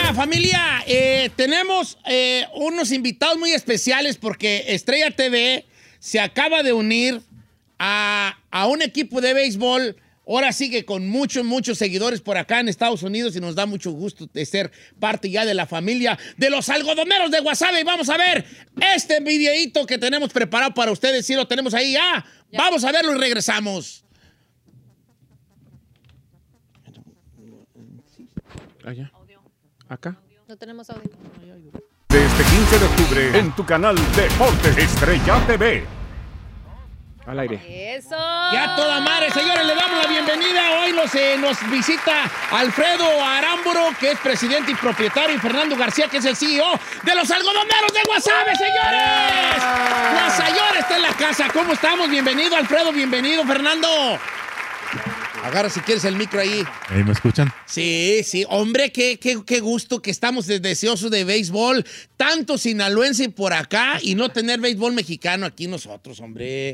Oiga, familia, tenemos unos invitados muy especiales porque Estrella TV se acaba de unir a un equipo de béisbol. Ahora sigue con muchos seguidores por acá en Estados Unidos y nos da mucho gusto de ser parte ya de la familia de los algodoneros de Guasave. Y vamos a ver este videíto que tenemos preparado para ustedes. Sí, lo tenemos ahí ya. Vamos a verlo y regresamos. Allá. Acá. No tenemos audio. De este 15 de octubre en tu canal Deportes Estrella TV. Al aire. Eso. Ya toda madre, señores, le damos la bienvenida. Hoy nos visita Alfredo Aramburu, que es presidente y propietario, y Fernando García, que es el CEO de los algodoneros de Guasave, señores. Guasayor está en la casa. ¿Cómo estamos? Bienvenido, Alfredo. Bienvenido, Fernando. Agarra si quieres el micro ahí. ¿Me escuchan? Sí. Hombre, qué gusto que estamos deseosos de béisbol. Tanto sinaloense por acá y no tener béisbol mexicano aquí nosotros, hombre.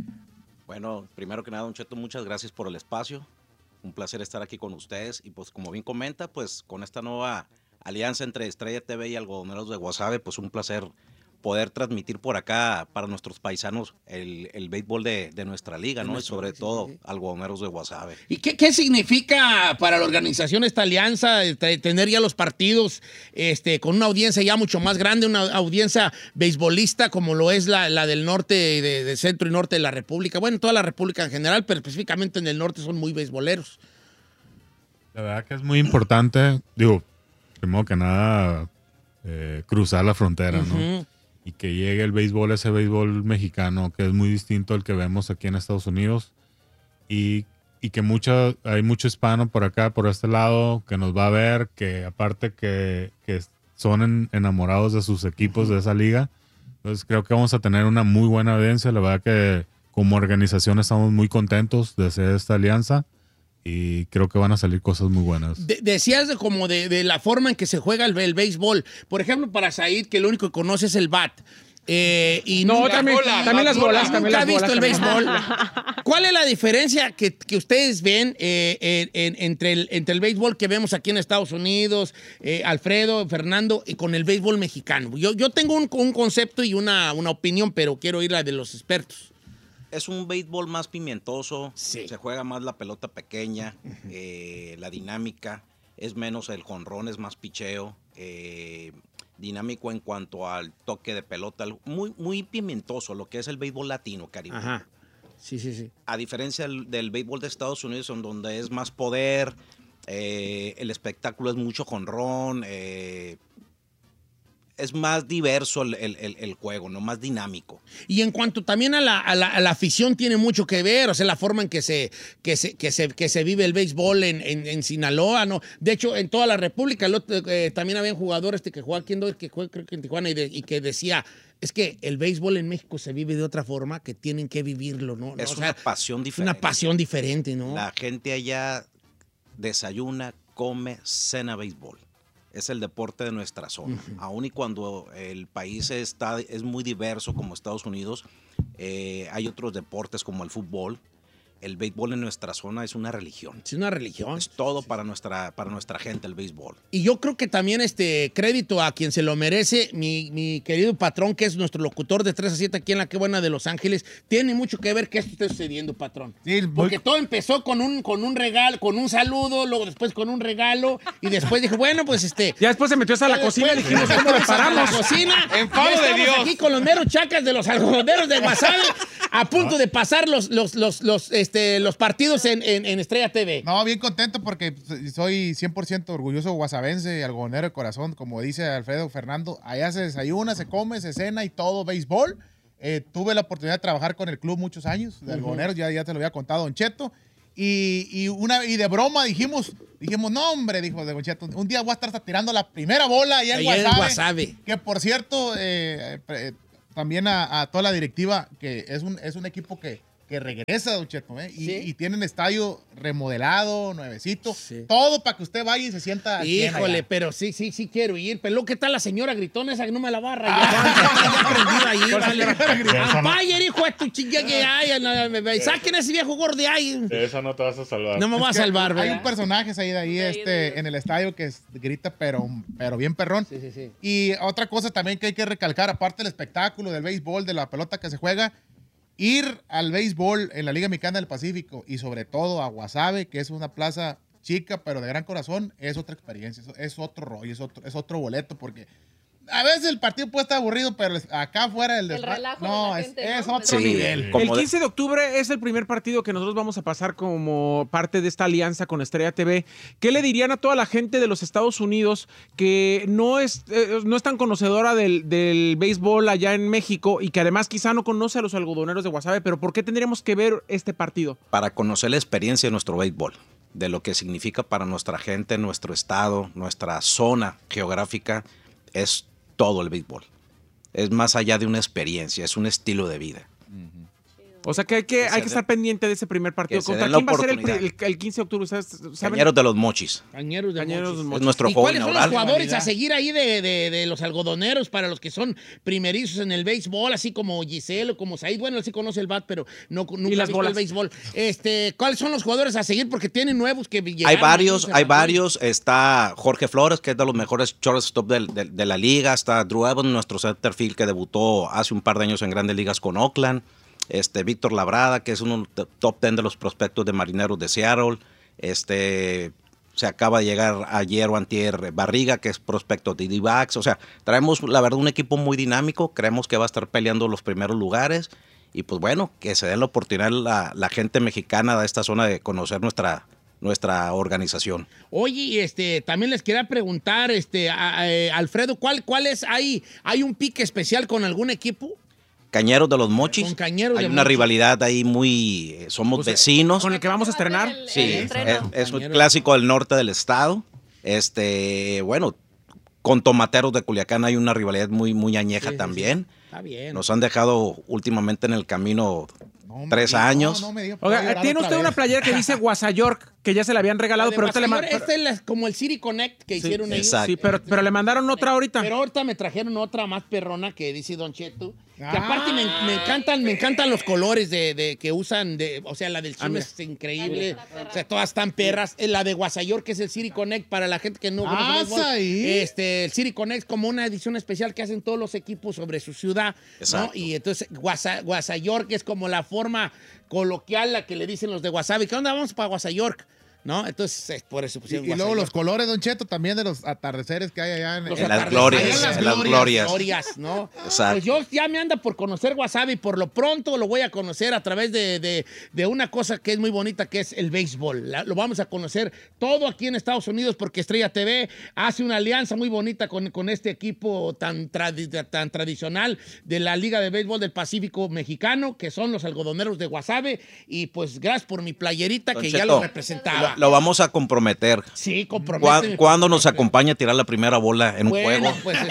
Bueno, primero que nada, Don Cheto, muchas gracias por el espacio. Un placer estar aquí con ustedes. Y pues como bien comenta, pues con esta nueva alianza entre Estrella TV y Algodoneros de Guasave, pues un placer poder transmitir por acá para nuestros paisanos el béisbol de nuestra liga, ¿no? Y sobre todo Algodoneros de Guasave. ¿Y qué significa para la organización esta alianza, tener ya los partidos con una audiencia ya mucho más grande, una audiencia beisbolista como lo es la del norte, de centro y norte de la República? Bueno, toda la República en general, pero específicamente en el norte son muy beisboleros. La verdad que es muy importante, digo, primero que nada, cruzar la frontera, ¿no? Y que llegue el béisbol, ese béisbol mexicano, que es muy distinto al que vemos aquí en Estados Unidos. Y que hay mucho hispano por acá, por este lado, que nos va a ver, que aparte que son enamorados de sus equipos de esa liga. Entonces creo que vamos a tener una muy buena audiencia. La verdad que como organización estamos muy contentos de hacer esta alianza. Y creo que van a salir cosas muy buenas. Decías de la forma en que se juega el béisbol. Por ejemplo, para Said, que lo único que conoce es el bat. También las bolas. Nunca ha visto el béisbol. ¿Cuál es la diferencia que ustedes ven entre el béisbol que vemos aquí en Estados Unidos, Alfredo, Fernando, y con el béisbol mexicano? Yo tengo un concepto y una opinión, pero quiero oír la de los expertos. Es un béisbol más pimientoso, sí. Se juega más la pelota pequeña, la dinámica, es menos el jonrón, es más picheo, dinámico en cuanto al toque de pelota, muy pimientoso, lo que es el béisbol latino, cariño. Ajá, sí. A diferencia del béisbol de Estados Unidos, en donde es más poder, el espectáculo es mucho jonrón, es más diverso el juego, ¿no? Más dinámico. Y en cuanto también a la afición tiene mucho que ver, o sea, la forma en que se vive el béisbol en Sinaloa, ¿no? De hecho, en toda la República también había un jugador que jugaba aquí creo que en Tijuana y que decía, es que el béisbol en México se vive de otra forma, que tienen que vivirlo, ¿no? Es una pasión diferente. Una pasión diferente, ¿no? La gente allá desayuna, come, cena béisbol. Es el deporte de nuestra zona. Aún y cuando el país es muy diverso como Estados Unidos, hay otros deportes como el fútbol. El béisbol en nuestra zona es una religión. Es una religión. Es todo para nuestra gente el béisbol. Y yo creo que también crédito a quien se lo merece, mi querido patrón, que es nuestro locutor de 3 a 7 aquí en La Qué Buena de Los Ángeles, tiene mucho que ver que esto esté sucediendo, patrón. Sí, porque todo empezó con un regalo, con un saludo, luego después con un regalo, y después dijo, bueno, pues Ya después se metió hasta la cocina y dijimos, ¿cómo le paramos? La cocina. En favor de Dios. Aquí con los meros chacas de los algodoneros de Guasave, a punto de pasar los partidos en Estrella TV. No, bien contento porque soy 100% orgulloso guasavense, algodonero de corazón, como dice Alfredo Fernando. Allá se desayuna, se come, se cena y todo béisbol. Tuve la oportunidad de trabajar con el club muchos años de algodoneros, ya te lo había contado Don Cheto. Y de broma dijimos, no hombre, dijo Don Cheto, un día voy a estar tirando la primera bola allá en Guasave. Que por cierto, también a toda la directiva, que es un equipo que que regresa, Don Cheto, Sí. y tienen estadio remodelado, nuevecito, Sí. todo para que usted vaya y se sienta al 100 Híjole, allá. pero sí quiero ir. Pero ¿qué tal la señora gritona esa que no me la va a rayar? Vampire, hijo de tu chica que hay. Saquen ese viejo gordo de ahí. De esa no te vas a salvar. No me va a Es que salvar, hay ¿verdad? un personaje ahí en el estadio que grita, pero bien perrón. Sí. Y otra cosa también que hay que recalcar, aparte del espectáculo, del béisbol, de la pelota que se juega, ir al béisbol en la Liga Mexicana del Pacífico y sobre todo a Guasave, que es una plaza chica pero de gran corazón, es otra experiencia, es otro rollo, es otro boleto, porque a veces el partido puede estar aburrido, pero acá afuera El relajo de la gente, es ¿no? otro Sí, nivel. como El 15 de octubre es el primer partido que nosotros vamos a pasar como parte de esta alianza con Estrella TV. ¿Qué le dirían a toda la gente de los Estados Unidos que no es tan conocedora del béisbol allá en México y que además quizá no conoce a los algodoneros de Guasave? Pero ¿por qué tendríamos que ver este partido? para conocer la experiencia de nuestro béisbol, de lo que significa para nuestra gente, nuestro estado, nuestra zona geográfica, es todo el béisbol. Es más allá de una experiencia, es un estilo de vida. O sea que hay que estar pendiente de ese primer partido. que se ¿Contra den la quién va a ser oportunidad. el 15 de octubre? ¿Ustedes saben? Cañeros de los Mochis. Cañeros de Cañeros Mochis. de Es nuestro ¿Y juego cuáles son los inaugural. jugadores a seguir ahí de los algodoneros para los que son primerizos en el béisbol, así como Giselle o como Said? Bueno, él sí conoce el bat, pero nunca ¿Y las ha visto bolas? el béisbol. ¿Cuáles son los jugadores a seguir? Porque tienen nuevos que llegaron. Hay varios. Está Jorge Flores, que es de los mejores shortstop de la liga. Está Drew Evans, nuestro centerfield que debutó hace un par de años en Grandes Ligas con Oakland. Víctor Labrada, que es uno de top 10 de los prospectos de Marineros de Seattle. Se acaba de llegar ayer o antier Barriga, que es prospecto de D-backs. O sea, traemos, la verdad, un equipo muy dinámico. Creemos que va a estar peleando los primeros lugares. Y pues bueno, que se den la oportunidad la gente mexicana de esta zona de conocer nuestra organización. Oye, también les quería preguntar, Alfredo, ¿cuál es? ¿Hay un pique especial con algún equipo? Cañeros de los Mochis. Con Cañeros Hay de una Mochis. rivalidad ahí muy... Somos vecinos. ¿Con el que vamos a estrenar? Sí, estreno. es un clásico del norte del estado. Bueno, con Tomateros de Culiacán hay una rivalidad muy añeja también. Está bien. Nos han dejado últimamente en el camino No me 3 diga, años. no me diga, Oiga, voy a llorar tiene otra usted una vez. playera que dice Guasayork, que ya se la habían regalado, pero ahorita le mandaron. Es como el City Connect que hicieron ellos. exacto. Sí, pero le mandaron otra ahorita. Pero ahorita me trajeron otra más perrona que dice Don Cheto. Que Ah, aparte me encantan los colores de que usan. O sea, la del chino mira. es increíble. O sea, todas están perras. La de Guasayor, que es el City Connect para la gente que no conoce el béisbol. ahí. El City Connect como una edición especial que hacen todos los equipos sobre su ciudad. ¿no? Exacto. Y entonces Guasayor, que es como la forma coloquial la que le dicen los de Guasave. ¿Qué onda? Vamos para Guasayork. ¿No? Entonces, por eso Y pusieron luego Guasayork. los colores, Don Cheto, también de los atardeceres que hay allá en Los En las atardeceres, glorias, en las glorias. ¿no? Exacto. Pues yo ya me anda por conocer Guasave y por lo pronto lo voy a conocer a través de una cosa que es muy bonita, que es el béisbol. Lo vamos a conocer todo aquí en Estados Unidos porque Estrella TV hace una alianza muy bonita con este equipo tan tradicional de la Liga de Béisbol del Pacífico Mexicano, que son los algodoneros de Guasave. Y pues gracias por mi playerita Don que ya Cheto, lo representaba. Lo vamos a comprometer. Sí, comprométeme. ¿Cuándo nos acompaña a tirar la primera bola en un Bueno, juego? pues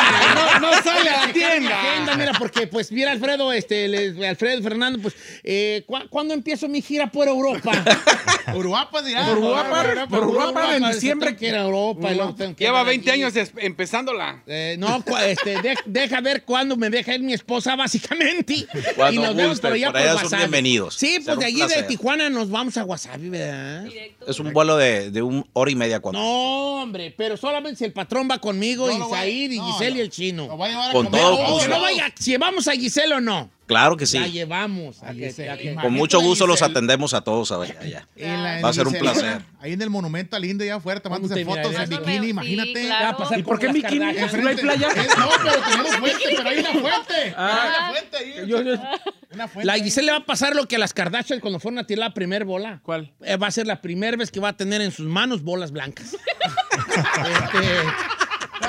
No sale a la la tienda. mira, porque pues mira Alfredo, Alfredo Fernando, pues ¿cuándo empiezo mi gira por Europa? Uruapas, dirá. Por Uruapa en diciembre. Que era Europa. y luego tengo que Lleva ver 20 aquí. años empezándola. No, deja ver cuándo me deja ir mi esposa, básicamente. Cuando y nos vemos guste, por allá por allá son Guasave. bienvenidos. Sí, Será pues de un allí de placer. Tijuana nos vamos a Guasave, ¿verdad? Es un vuelo de 1 hora y media. No, hombre, pero solamente si el patrón va conmigo, No, y lo voy a- Said y no, Giselle y no. el chino. Lo voy a llevar a Con comer. todo O gusto. que no vaya, si llevamos a Giselle o no. Claro que sí. La llevamos. Ahí está. Con mucho gusto los Giselle. atendemos a todos allá. En Va a ser un Giselle, placer. Ahí en el monumento al Indio, allá afuera, tomándose te fotos mirarías? en bikini, Sí, imagínate. claro. Va a pasar ¿Y por qué como las bikini? Kardashian. ¿No hay playa? No, pero tenemos fuente, pero hay una fuente. Hay una fuente ahí. Una fuente. La Giselle le va a pasar lo que a las Kardashian cuando fueron a tirar la primera bola. ¿Cuál? Va a ser la primera vez que va a tener en sus manos bolas blancas.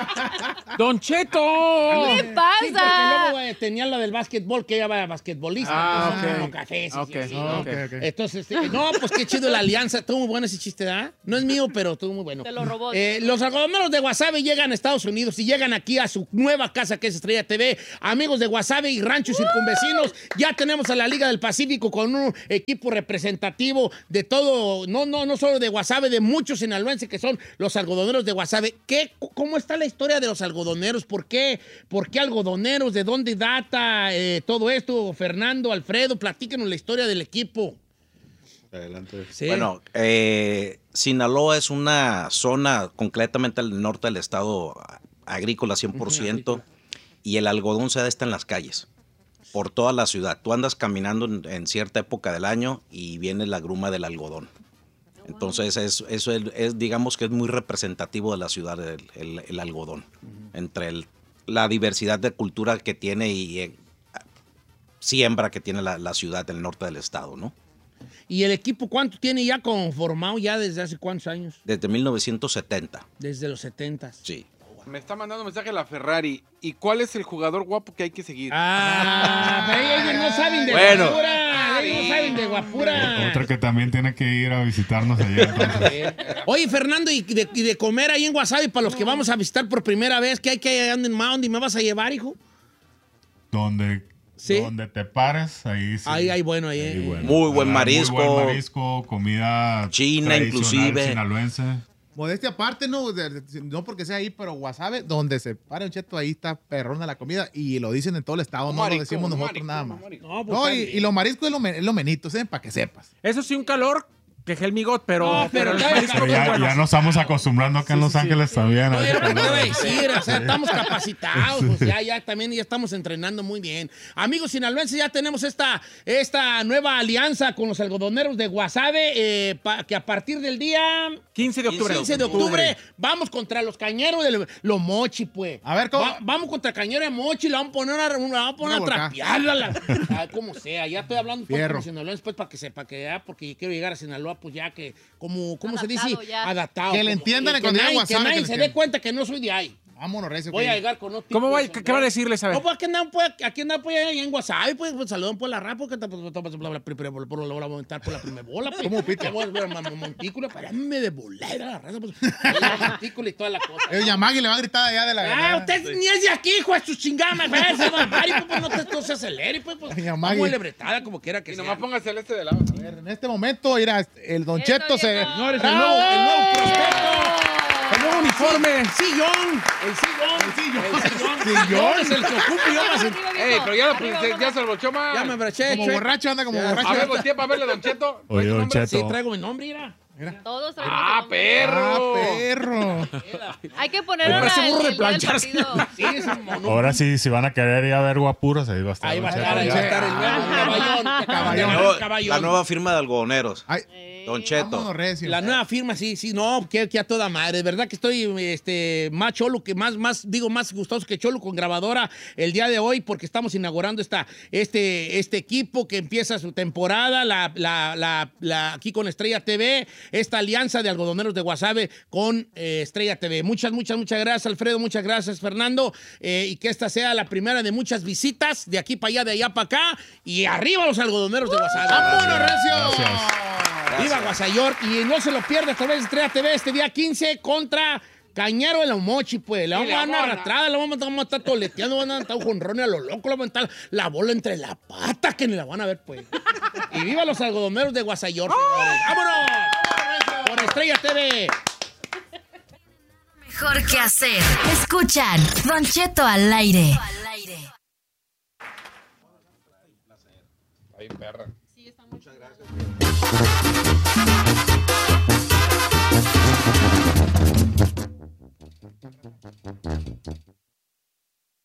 ¡Don Cheto! ¿Qué pasa? Sí, porque luego tenían la del básquetbol, que ella era basquetbolista. Ah, entonces, ok. como cafés. Ok, Sí, ¿no? ok. Entonces, no, pues qué chido la alianza. Estuvo muy bueno ese chiste, ¿verdad? No es mío, pero estuvo muy bueno. Te lo robó. Los algodoneros de Guasave llegan a Estados Unidos y llegan aquí a su nueva casa que es Estrella TV. Amigos de Guasave y ranchos circunvecinos, ya tenemos a la Liga del Pacífico con un equipo representativo de todo, no solo de Guasave, de muchos sinaloenses que son los algodoneros de Guasave. ¿Cómo está la historia de los algodoneros? ¿Por qué algodoneros? ¿De dónde data todo esto? Fernando, Alfredo, platíquenos la historia del equipo. Adelante. Sí. Bueno, Sinaloa es una zona completamente al norte del estado, agrícola 100%, y el algodón se da en las calles, por toda la ciudad. Tú andas caminando en cierta época del año y viene la gruma del algodón. Entonces, eso es, digamos que es muy representativo de la ciudad, el algodón, entre la diversidad de cultura que tiene y siembra que tiene la ciudad del norte del estado, ¿no? ¿Y el equipo cuánto tiene ya conformado ya desde hace cuántos años? Desde 1970. Desde los 70. Sí. Me está mandando un mensaje la Ferrari. ¿Y cuál es el jugador guapo que hay que seguir? Pero ellos no saben de Bueno. guapura. Ellos no saben de guapura. Otra que también tiene que ir a visitarnos allá. Entonces. Oye, Fernando, y de comer ahí en Guasave para los que vamos a visitar por primera vez, ¿qué hay que andar en Mound y me vas a llevar, hijo? Donde te pares, ahí sí. Ahí, bueno, ahí. Ahí, bueno. Muy buen marisco. Muy buen marisco, comida China, tradicional inclusive. sinaloense. Modestia aparte, no porque sea ahí, pero Guasave, donde se para un cheto, ahí está perrona la comida. Y lo dicen en todo el estado, no lo decimos nosotros nada más. No, pues, No, está y bien. los mariscos es lo menito, ¿saben? Para que sepas. Eso sí, un calor que Helmigot, pero... No, pero el ya- marisco Pero bien ya buenos. nos estamos acostumbrando acá en Los Ángeles también. Oye, ¿qué te voy a decir? O sea, estamos capacitados, pues ya estamos entrenando muy bien. Amigos sinaloenses, ya tenemos esta nueva alianza con los algodoneros de Guasave, que a partir del día 15 de octubre. 15 de octubre vamos contra los cañeros de los Mochi, pues. A ver, ¿cómo? Vamos contra cañeros de Mochi, le vamos a poner a Una volcá. trapearla. Como sea, ya estoy hablando pues, Fierro. como sinaloenses, pues, para que sepa que ya, porque quiero llegar a Sinaloa, pues ya que, ¿cómo se dice? Adaptado ya. Adaptado. Que le como- entiendan que cuando diga nadie- Guasave, Que nadie que le se dé entiendan. cuenta que no soy de ahí. Vámonos, recio. Voy que- a llegar con otro ¿Cómo tipo va? de ¿Qué va a decirles? A ver. No, pues aquí andamos pues allá en Guasave, pues saludan por la rap, porque la voy a montar por la primera bola, pues. ¿Cómo, Peter? Voy a montícula, para mí de volada la raza, pues. La montícula y toda la cosa. El Yamagi le va a gritar allá de la Ah, ganada. usted ni es de aquí, hijo de sus chingamas, pues no se acelere, pues. Doña Maggie. Vamos lebretada, como quiera que Y sea. nomás ponga celeste de lado. A ver, en este momento, mira, el Don Eso, Cheto se... viejo. Señores, ¡Bravo! el nuevo prospecto. El nuevo uniforme. El sillón. El Sillón. Es el que ocupo yo más. Ey, pero ya se albochó más. Ya me abraché. Como che. borracho, anda como A ver, borracho. volteé para verle, Don Cheto. Oye, Don Sí, Cheto. traigo mi nombre, mira. Todos traemos Ah, el nombre. ¡Ah, perro. perro! Hay que poner Me ahora parece burro de el día del plancharse. partido. Sí, es un mono. Ahora sí, si van a querer ir a ver guapuras, ahí va a estar. Ahí va a Don estar, Cheto. ahí va a estar el nuevo Caballón. caballón. La nueva firma de algodoneros. Ay, Don Cheto. vámonos, recio. La nueva firma, sí, no, que a toda madre. De verdad que estoy más cholo, que más gustoso que cholo con grabadora el día de hoy, porque estamos inaugurando este equipo que empieza su temporada, aquí con Estrella TV, esta alianza de algodoneros de Guasave con Estrella TV. Muchas gracias, Alfredo, muchas gracias, Fernando, y que esta sea la primera de muchas visitas de aquí para allá, de allá para acá, y arriba los algodoneros de Guasave. ¡Vámonos, recio! ¡Viva Guasayor! Y no se lo pierda a través de Estrella TV este día 15 contra Cañero de la Mochi, pues. Le vamos a dar una arrastrada, le vamos a estar toleteando, van a estar un jonrón a lo loco, le vamos a estar la bola entre la pata, que ni la van a ver, pues. Y viva los algodoneros de Guasayor, señores. ¡Vámonos! Por Estrella TV. Mejor que hacer. Escuchan Don Cheto al aire. Ahí, perra. Sí, está mucho.